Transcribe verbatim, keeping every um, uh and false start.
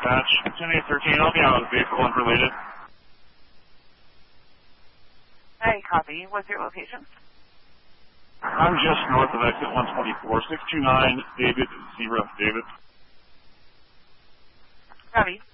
dispatch. ten eight thirteen, I'll be out of vehicle unrelated. Hey, copy. What's your location? I'm just north of exit one twenty-four, six two nine, David, zero, David. Copy.